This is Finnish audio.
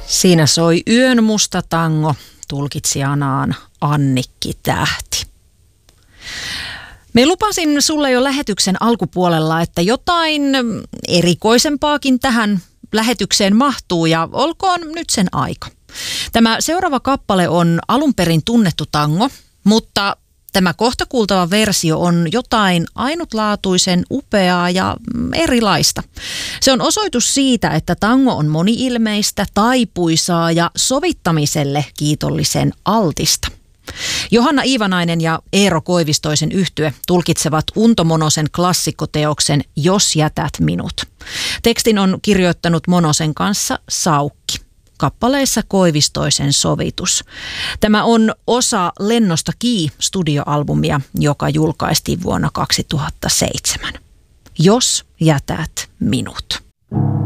Siinä soi Yön musta tango, tulkitsijanaan Annikki Tähti. Me lupasin sulle jo lähetyksen alkupuolella, että jotain erikoisempaakin tähän lähetykseen mahtuu ja olkoon nyt sen aika. Tämä seuraava kappale on alun perin tunnettu tango, mutta tämä kohta kuultava versio on jotain ainutlaatuisen upeaa ja erilaista. Se on osoitus siitä, että tango on moni-ilmeistä, taipuisaa ja sovittamiselle kiitollisen altista. Johanna Iivanainen ja Eero Koivistoisen yhtye tulkitsevat Unto Monosen klassikkoteoksen Jos jätät minut. Tekstin on kirjoittanut Monosen kanssa Saukki. Kappaleissa Koivistoisen sovitus. Tämä on osa Lennosta Kii-studioalbumia, joka julkaistiin vuonna 2007. Jos jätät minut.